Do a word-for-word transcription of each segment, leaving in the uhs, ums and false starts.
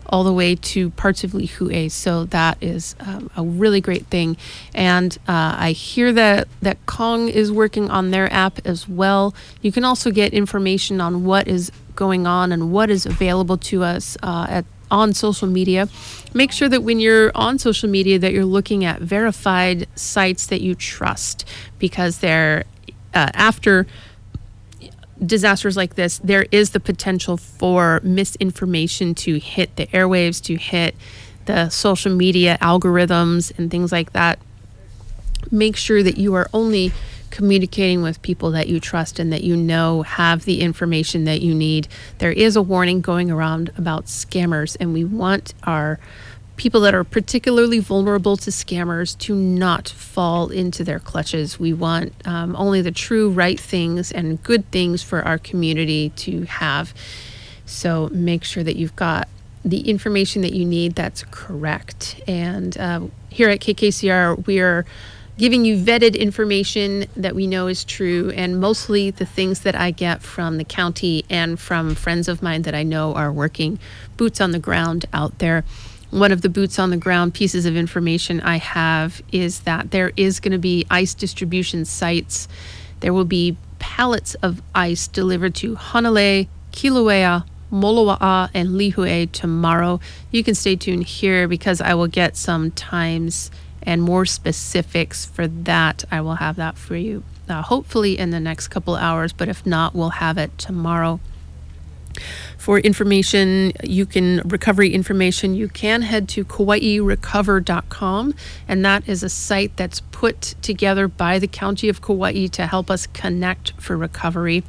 all the way to parts of Lihue. So that is um, a really great thing. And uh, I hear that, that Kong is working on their app as well. You can also get information on what is going on and what is available to us uh, at on social media. Make sure that when you're on social media that you're looking at verified sites that you trust, because they're uh, after disasters like this, there is the potential for misinformation to hit the airwaves, to hit the social media algorithms and things like that. Make sure that you are only communicating with people that you trust and that you know have the information that you need. There is a warning going around about scammers, and we want our people that are particularly vulnerable to scammers to not fall into their clutches. We want um, only the true right things and good things for our community to have. So make sure that you've got the information that you need that's correct. And uh, here at K K C R, we are giving you vetted information that we know is true, and mostly the things that I get from the county and from friends of mine that I know are working boots on the ground out there. One of the boots on the ground pieces of information I have is that there is going to be ice distribution sites. There will be pallets of ice delivered to Hanalei, Kilauea, Moloa'a, and Lihue tomorrow. You can stay tuned here because I will get some times and more specifics for that. I will have that for you uh, hopefully in the next couple hours, but if not, we'll have it tomorrow. For information, you can recovery information, you can head to Kauai Recover dot com, and that is a site that's put together by the County of Kauai to help us connect for recovery.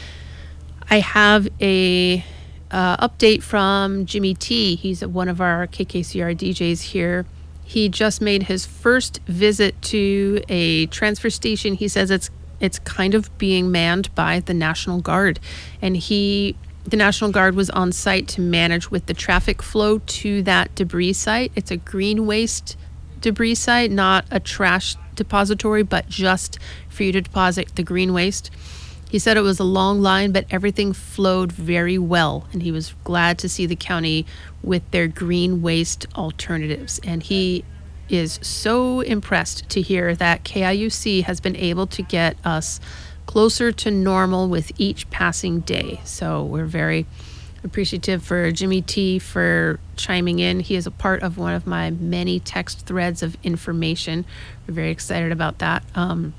I have a uh, update from Jimmy T. He's one of our K K C R D Js here. He just made his first visit to a transfer station. He says it's it's kind of being manned by the National Guard, and he the National Guard was on site to manage with the traffic flow to that debris site. It's a green waste debris site, not a trash depository, but just for you to deposit the green waste. He said it was a long line, but everything flowed very well, and he was glad to see the county with their green waste alternatives. And he is so impressed to hear that K I U C has been able to get us closer to normal with each passing day. So we're very appreciative for Jimmy T for chiming in. He is a part of one of my many text threads of information. We're very excited about that. Um,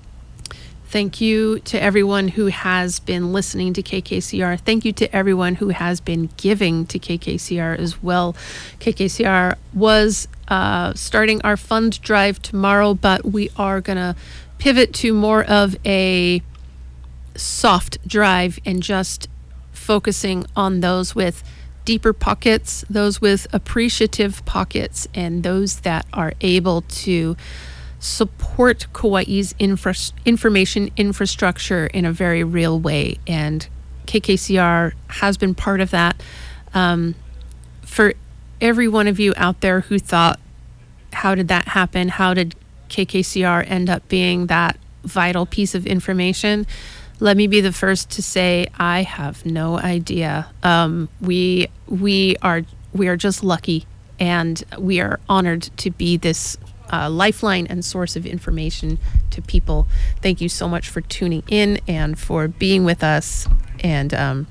Thank you to everyone who has been listening to K K C R. Thank you to everyone who has been giving to K K C R as well. K K C R was uh, starting our fund drive tomorrow, but we are going to pivot to more of a soft drive and just focusing on those with deeper pockets, those with appreciative pockets, and those that are able to support Kauai's infra- information infrastructure in a very real way. And K K C R has been part of that. Um, for every one of you out there who thought, how did that happen? How did K K C R end up being that vital piece of information? Let me be the first to say I have no idea. Um, we we are we are just lucky, and we are honored to be this Uh, lifeline and source of information to people. Thank you so much for tuning in and for being with us, and um,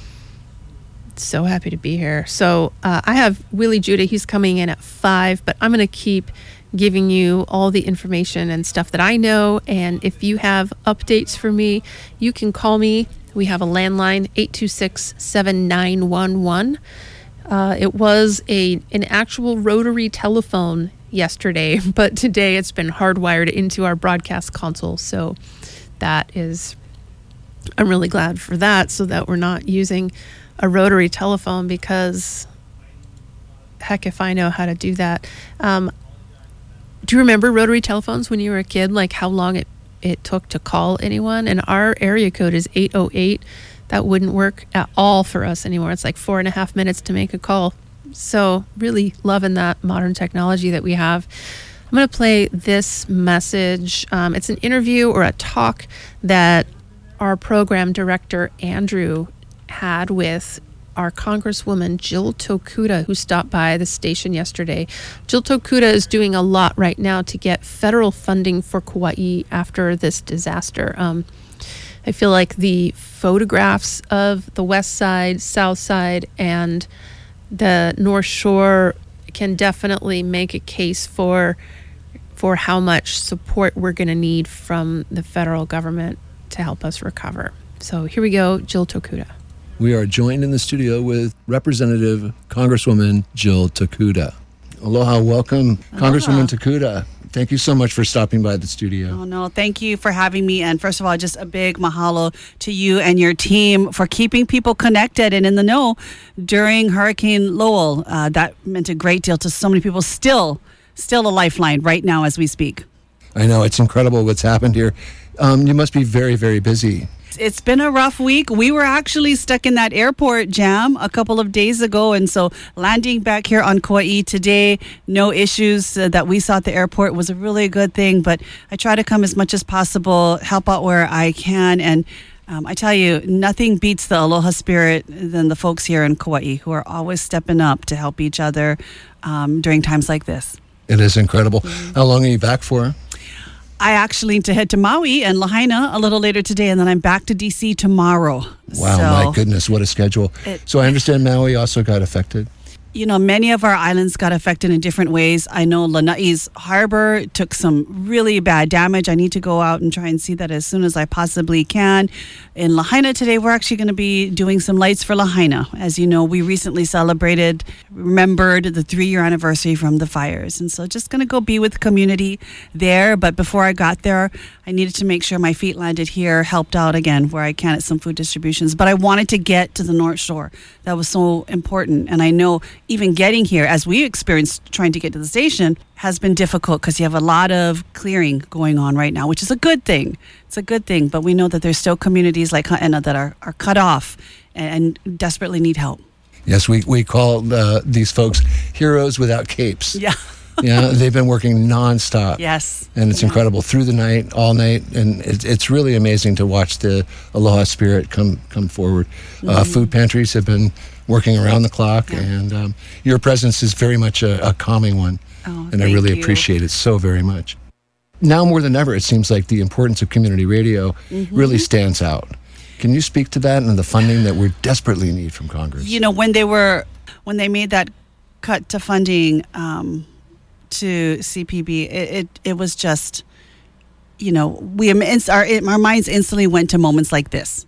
so happy to be here. So uh, I have Willie Judah. He's coming in at five, but I'm going to keep giving you all the information and stuff that I know, and if you have updates for me, you can call me. We have a landline, eight two six, seven nine one one. Uh, it was a an actual rotary telephone yesterday, but today it's been hardwired into our broadcast console. So that is, I'm really glad for that, so that we're not using a rotary telephone, because heck if I know how to do that. Um, do you remember rotary telephones when you were a kid, like how long it, it took to call anyone? And our area code is eight oh eight. That wouldn't work at all for us anymore. It's like four and a half minutes to make a call. So really loving that modern technology that we have. I'm going to play this message. Um, it's an interview or a talk that our program director, Andrew, had with our Congresswoman Jill Tokuda, who stopped by the station yesterday. Jill Tokuda is doing a lot right now to get federal funding for Kauai after this disaster. Um, I feel like the photographs of the west side, south side, and the North Shore can definitely make a case for for how much support we're going to need from the federal government to help us recover. So here we go, Jill Tokuda. We are joined in the studio with Representative Congresswoman Jill Tokuda. Aloha, welcome, Aloha. Congresswoman Tokuda. Thank you so much for stopping by the studio. Oh, no, thank you for having me. And first of all, just a big mahalo to you and your team for keeping people connected and in the know during Hurricane Lowell. Uh, that meant a great deal to so many people. Still, still a lifeline right now as we speak. I know, it's incredible what's happened here. Um, you must be very, very busy. It's been a rough week. We were actually stuck in that airport jam a couple of days ago. And so landing back here on Kauai today, no issues uh, that we saw at the airport was a really good thing. But I try to come as much as possible, help out where I can. And um, I tell you, nothing beats the aloha spirit than the folks here in Kauai who are always stepping up to help each other um, during times like this. It is incredible. Mm-hmm. How long are you back for? I actually need to head to Maui and Lahaina a little later today, and then I'm back to D C tomorrow. Wow, so, my goodness, what a schedule. It, so I understand Maui also got affected. You know, many of our islands got affected in different ways. I know Lanai's harbor took some really bad damage. I need to go out and try and see that as soon as I possibly can. In Lahaina today, we're actually going to be doing some lights for Lahaina. As you know, we recently celebrated, remembered the three-year anniversary from the fires. And so just going to go be with the community there. But before I got there, I needed to make sure my feet landed here, helped out again where I can at some food distributions. But I wanted to get to the North Shore. That was so important. And I know even getting here, as we experienced trying to get to the station, has been difficult because you have a lot of clearing going on right now, which is a good thing. It's a good thing. But we know that there's still communities like Ha'ena that are, are cut off and, and desperately need help. Yes, we, we call uh, these folks heroes without capes. Yeah. Yeah, they've been working nonstop. Yes. And it's yeah. incredible through the night, all night. And it, it's really amazing to watch the aloha spirit come, come forward. Mm-hmm. Uh, food pantries have been working around the clock. Yeah. And um, your presence is very much a, a calming one. Oh, and I really you. appreciate it so very much. Now more than ever, it seems like the importance of community radio mm-hmm. really stands out. Can you speak to that and the funding that we desperately need from Congress? You know, when they were, when they made that cut to funding um, to C P B, it, it it was just, you know, we our our minds instantly went to moments like this.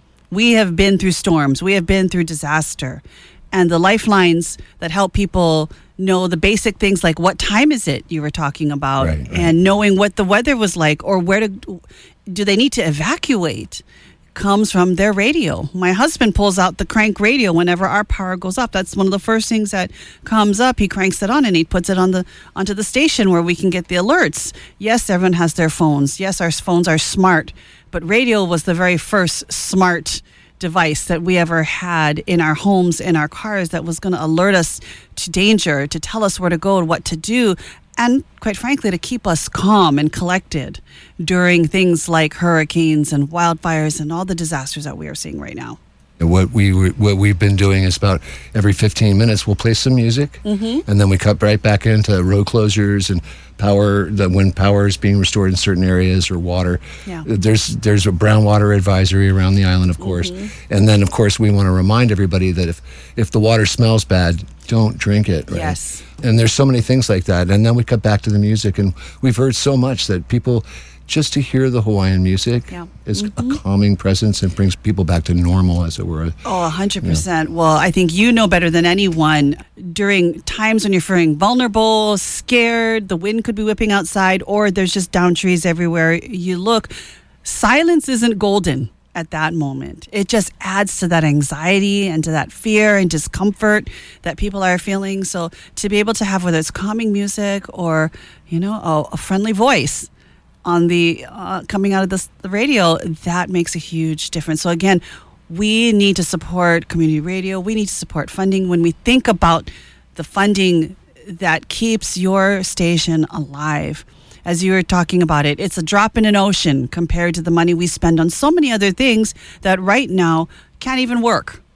We have been through storms, we have been through disaster, and the lifelines that help people know the basic things like what time is it you were talking about, right, right. and knowing what the weather was like or where to do they need to evacuate. Comes from their radio. My husband pulls out the crank radio whenever our power goes up. That's one of the first things that comes up. He cranks it on and he puts it on the onto the station where we can get the alerts. Yes, everyone has their phones. Yes, our phones are smart, but radio was the very first smart device that we ever had in our homes, in our cars, that was going to alert us to danger, to tell us where to go and what to do. And quite frankly, to keep us calm and collected during things like hurricanes and wildfires and all the disasters that we are seeing right now. What we were, what we've been doing is about every fifteen minutes we'll play some music, mm-hmm. and then we cut right back into road closures and power. That when power is being restored in certain areas or water, yeah. there's there's a brown water advisory around the island, of course, mm-hmm. and then of course we want to remind everybody that if if the water smells bad, don't drink it. Right? Yes. And there's so many things like that, and then we cut back to the music, and we've heard so much that people. Just to hear the Hawaiian music yeah. is mm-hmm. a calming presence and brings people back to normal, as it were. Oh, one hundred percent. Yeah. Well, I think you know better than anyone, during times when you're feeling vulnerable, scared, the wind could be whipping outside, or there's just down trees everywhere you look, silence isn't golden at that moment. It just adds to that anxiety and to that fear and discomfort that people are feeling. So to be able to have, whether it's calming music or, you know, a, a friendly voice on the uh, coming out of this, the radio, that makes a huge difference. So again, we need to support community radio. We need to support funding. When we think about the funding that keeps your station alive, as you were talking about it, it's a drop in an ocean compared to the money we spend on so many other things that right now can't even work.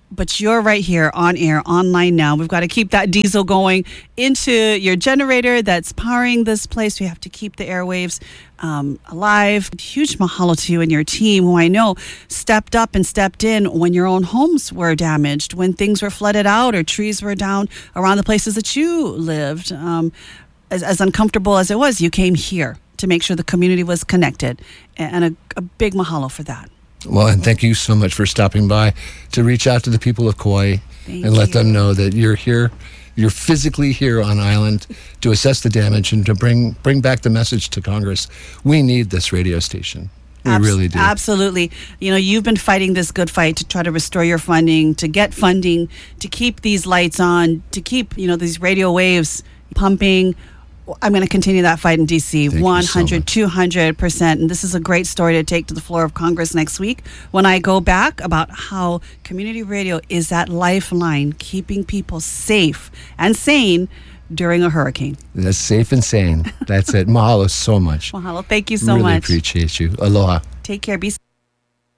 but you're right here on air, online now. We've got to keep that diesel going into your generator that's powering this place. We have to keep the airwaves um, alive. Huge mahalo to you and your team, who I know stepped up and stepped in when your own homes were damaged, when things were flooded out or trees were down around the places that you lived. Um, as, as uncomfortable as it was, you came here to make sure the community was connected, and a, a big mahalo for that. Well, and thank you so much for stopping by to reach out to the people of Kauai Thank and let you. them know that you're here, you're physically here on island to assess the damage and to bring bring back the message to Congress. We need this radio station. We Abs- really do. Absolutely. You know, you've been fighting this good fight to try to restore your funding, to get funding, to keep these lights on, to keep, you know, these radio waves pumping. I'm going to continue that fight in D C Thank you one so hundred, much. two hundred percent. And this is a great story to take to the floor of Congress next week when I go back about how community radio is that lifeline keeping people safe and sane during a hurricane. That's safe and sane. That's it. Mahalo so much. Mahalo. Thank you so really much. appreciate you. Aloha. Take care. Be